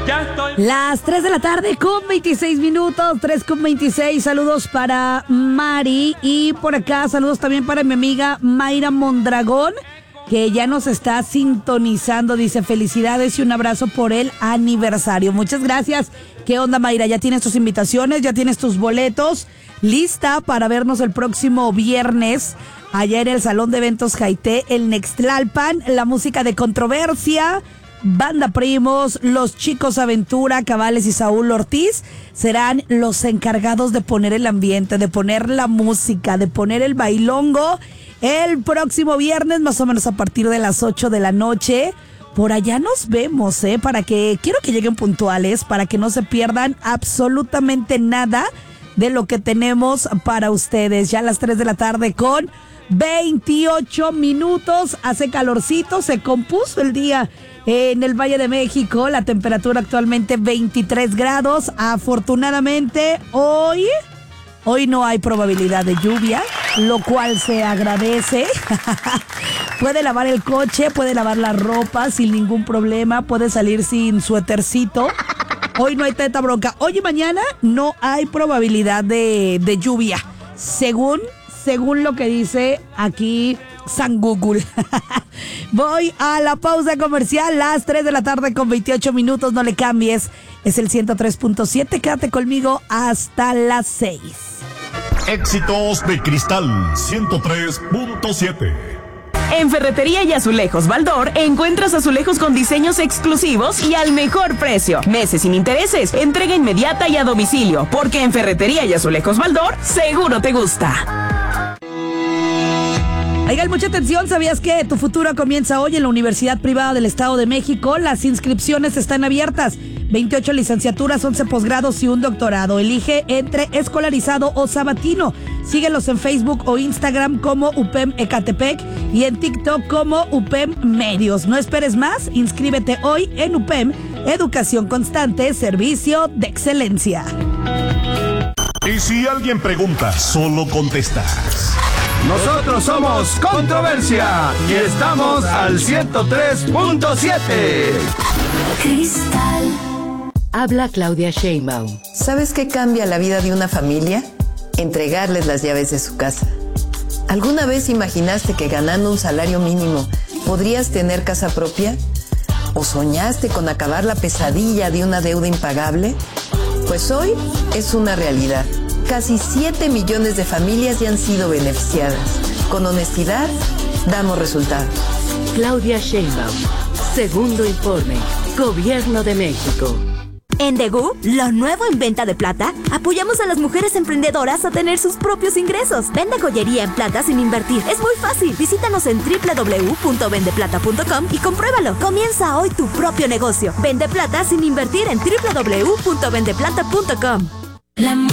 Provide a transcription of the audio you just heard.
Las 3 de la tarde con 26 minutos, 3 con 26. Saludos para Mari y por acá saludos también para mi amiga Mayra Mondragón, que ya nos está sintonizando. Dice felicidades y un abrazo por el aniversario. Muchas gracias. ¿Qué onda, Mayra? ¿Ya tienes tus invitaciones? ¿Ya tienes tus boletos? ¿Lista para vernos el próximo viernes allá en el Salón de Eventos Jaité, el Nextlalpan? La música de Controversia, Banda Primos, Los Chicos Aventura, Cabales y Saúl Ortiz serán los encargados de poner el ambiente, de poner la música, de poner el bailongo el próximo viernes, más o menos a partir de las 8 de la noche. Por allá nos vemos, quiero que lleguen puntuales, para que no se pierdan absolutamente nada de lo que tenemos para ustedes. Ya a las 3 de la tarde con 28 minutos, hace calorcito, se compuso el día en el Valle de México, la temperatura actualmente 23 grados. Afortunadamente hoy no hay probabilidad de lluvia, lo cual se agradece. Puede lavar el coche, puede lavar la ropa sin ningún problema, puede salir sin suétercito. Hoy no hay tanta bronca. Hoy y mañana no hay probabilidad de lluvia, según lo que dice aquí San Google. Voy a la pausa comercial, las 3 de la tarde con 28 minutos, no le cambies. Es el 103.7, quédate conmigo hasta las 6. Éxitos de Cristal 103.7. En Ferretería y Azulejos Baldor encuentras azulejos con diseños exclusivos y al mejor precio. Meses sin intereses, entrega inmediata y a domicilio, porque en Ferretería y Azulejos Baldor seguro te gusta. Oigan, mucha atención, ¿sabías que tu futuro comienza hoy en la Universidad Privada del Estado de México? Las inscripciones están abiertas. 28 licenciaturas, 11 posgrados y un doctorado. Elige entre escolarizado o sabatino. Síguelos en Facebook o Instagram como UPEM Ecatepec y en TikTok como UPEM Medios. No esperes más, inscríbete hoy en UPEM, Educación Constante, Servicio de Excelencia. Y si alguien pregunta, solo contestas. Nosotros somos Controversia y estamos al 103.7. Cristal. Habla Claudia Sheinbaum. ¿Sabes qué cambia la vida de una familia? Entregarles las llaves de su casa. ¿Alguna vez imaginaste que ganando un salario mínimo podrías tener casa propia? ¿O soñaste con acabar la pesadilla de una deuda impagable? Pues hoy es una realidad. Casi 7 millones de familias ya han sido beneficiadas. Con honestidad, damos resultados. Claudia Sheinbaum. Segundo informe. Gobierno de México. En Degu, lo nuevo en venta de plata, apoyamos a las mujeres emprendedoras a tener sus propios ingresos. Vende joyería en plata sin invertir. Es muy fácil. Visítanos en www.vendeplata.com y compruébalo. Comienza hoy tu propio negocio. Vende plata sin invertir en www.vendeplata.com.